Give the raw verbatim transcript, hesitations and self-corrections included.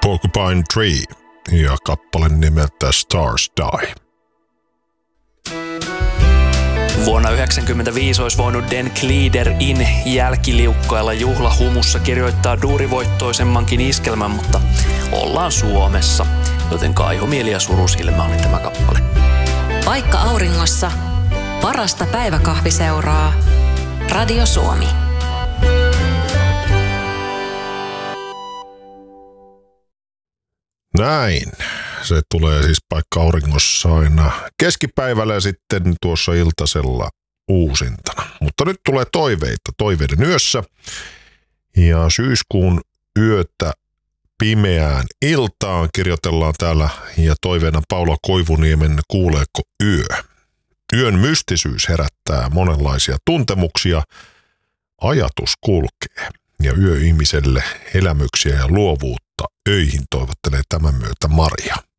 Porcupine Tree ja kappale nimeltä Stars Die. Vuonna yhdeksänkymmentäviisi olisi voinut Den Cleader in jälkiliukkailla juhlahumussa kirjoittaa duurivoittoisemmankin iskelmän, mutta ollaan Suomessa, joten kaihomieli ja surusilmä oli tämä kappale. Vaikka auringossa, parasta päiväkahviseuraa. Radio Suomi. Näin. Se tulee siis paikka auringossa aina keskipäivällä ja sitten tuossa iltasella uusintana. Mutta nyt tulee toiveita toiveiden yössä. Ja syyskuun yötä pimeään iltaan kirjoitellaan täällä ja toiveena Paula Koivuniemen Kuuleeko yö. Yön mystisyys herättää monenlaisia tuntemuksia. Ajatus kulkee ja yö ihmiselle elämyksiä ja luovuutta öihin toivottelee tämän myötä Maria.